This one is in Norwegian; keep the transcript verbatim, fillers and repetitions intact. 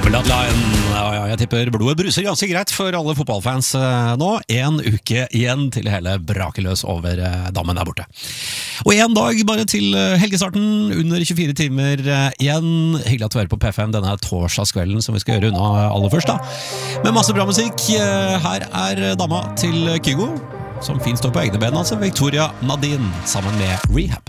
Bloodline, ja, ja, jeg tipper blodet bruser ganske greit for alle fotballfans eh, nå. En uke igjen til hele brakeløs over eh, dammen der borte. Og en dag bare til eh, helgestarten, under tjuefire timer eh, igjen. Hyggelig at du er på P fem denne torsdagskvelden som vi skal gjøre unna aller først da. Med masse bra musikk, eh, her er dama til Kygo, som fint står på egne ben, altså Victoria Nadine, sammen med Rehab.